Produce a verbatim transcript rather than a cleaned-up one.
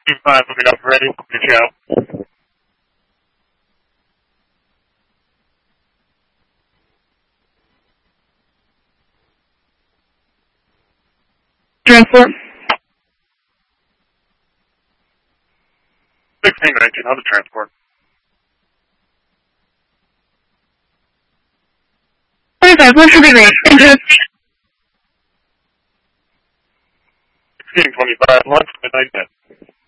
five, moving up, ready, your channel. Transport. sixteen nineteen, how's the transport? twenty-five, one should be ready. Enter. sixteen twenty-five, launch midnight ten.